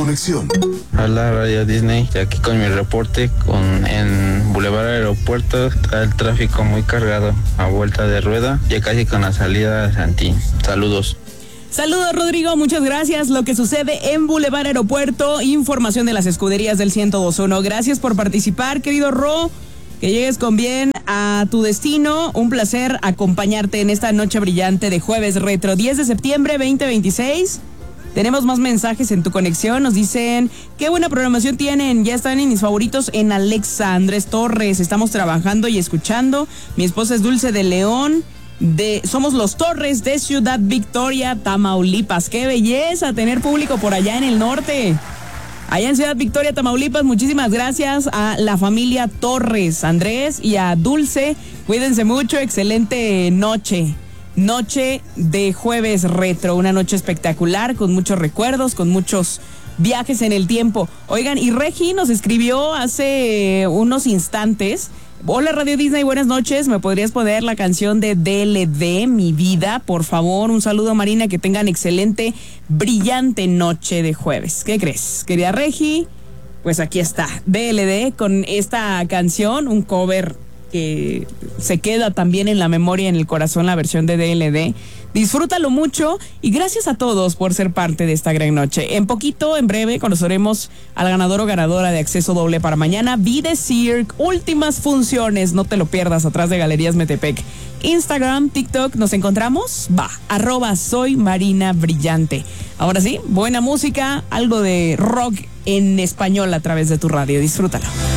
conexión. Hola Radio Disney, aquí con mi reporte en Boulevard Aeropuerto está el tráfico muy cargado a vuelta de rueda, ya casi con la salida de Santín. Saludos. Saludos, Rodrigo, muchas gracias. Lo que sucede en Boulevard Aeropuerto, información de las escuderías del 102.1. Gracias por participar, querido Ro. Que llegues con bien a tu destino. Un placer acompañarte en esta noche brillante de Jueves Retro, 10 de septiembre 2026. Tenemos más mensajes en tu conexión. Nos dicen, qué buena programación tienen. Ya están en mis favoritos en Alexa. Andrés Torres, estamos trabajando y escuchando. Mi esposa es Dulce de León. Somos los Torres de Ciudad Victoria, Tamaulipas. ¡Qué belleza tener público por allá en el norte! Allá en Ciudad Victoria, Tamaulipas, muchísimas gracias a la familia Torres, Andrés y a Dulce. Cuídense mucho, excelente noche. Noche de Jueves Retro, una noche espectacular, con muchos recuerdos, con muchos viajes en el tiempo. Oigan, y Regi nos escribió hace unos instantes. Hola Radio Disney, buenas noches. ¿Me podrías poner la canción de DLD, Mi Vida? Por favor, un saludo, Marina, que tengan excelente, brillante noche de jueves. ¿Qué crees, querida Regi? Pues aquí está, DLD con esta canción, un cover que se queda también en la memoria y en el corazón, la versión de DLD. Disfrútalo mucho y gracias a todos por ser parte de esta gran noche. En breve, conoceremos al ganador o ganadora de acceso doble para mañana. Be The Cirque, últimas funciones, no te lo pierdas, atrás de Galerías Metepec. Instagram, TikTok, ¿nos encontramos? @soy Marina Brillante. Ahora sí, buena música, algo de rock en español a través de tu radio. Disfrútalo.